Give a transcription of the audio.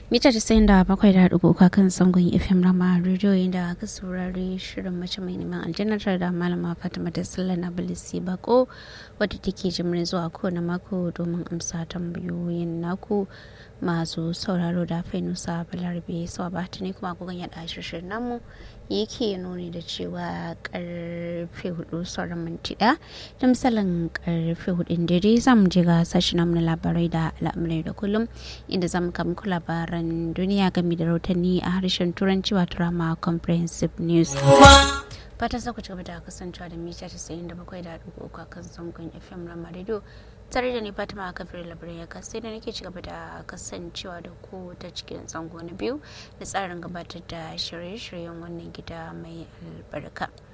mita 97.3 kan sangon FM Rama Radio inda aka saurari shirin mace mai neman aljanna tare da malama Fatima da Sallah na Bilisi Bako wadda take jimirin zuwa kowane mako domin amsa tambayoyin naku masu sauraro da Fainusa Balarabe sawa ba ta ne kuma kogon yada shirin namu yake nuni da cewa karfe 4 sauran minti da misalin karfe 4 dare zamu je ga sashi namu na labarai da al'amurai da kullum inda zamu kama ku labaran duniya game da rahotanni a harshen turanci wato Rama Comprehensive News. Fatan sa ku ci gaba da kasancewa da mita 97.3 kan zangon FM Rama Radio tare da ni Fatima Kafir labarai ya sai da nake ci gaba da kasancewa da ku ta cikin zango na biyu da tsarin gabatar da shirye-shiryen wannan gida mai albarka.